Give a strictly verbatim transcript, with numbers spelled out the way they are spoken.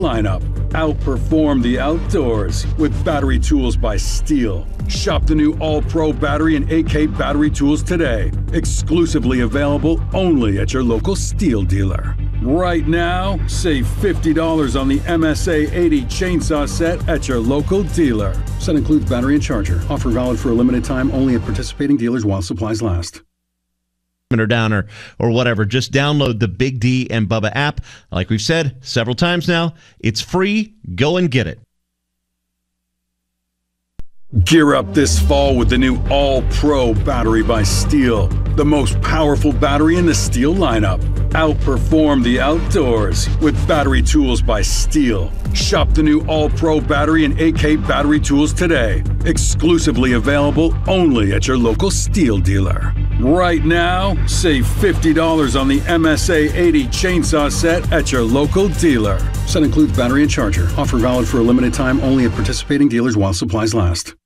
lineup. Outperform the outdoors with battery tools by Steel. Shop the new All-Pro battery and A K battery tools today. Exclusively available only at your local Steel dealer. Right now, save fifty dollars on the M S A eighty chainsaw set at your local dealer. Set includes battery and charger. Offer valid for a limited time only at participating dealers while supplies last. Or down or, or whatever, just download the Big D and Bubba app. Like we've said several times now, it's free. Go and get it. Gear up this fall with the new All-Pro battery by Steel. The most powerful battery in the Steel lineup. Outperform the outdoors with battery tools by Steel. Shop the new All-Pro battery and A K battery tools today. Exclusively available only at your local Steel dealer. Right now, save fifty dollars on the M S A eighty chainsaw set at your local dealer. Set includes battery and charger. Offer valid for a limited time only at participating dealers while supplies last.